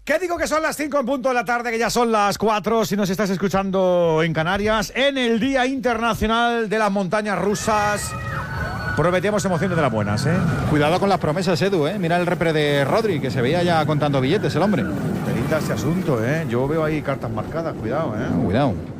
¿Qué digo que son las 5 en punto de la tarde, que ya son las 4 si nos estás escuchando en Canarias, en el Día Internacional de las Montañas Rusas? Prometíamos emociones de las buenas, ¿eh? Cuidado con las promesas, Edu, ¿eh? Mira el repre de Rodri, que se veía ya contando billetes el hombre. Telita ese asunto, ¿eh? Yo veo ahí cartas marcadas, cuidado, ¿eh? Cuidado.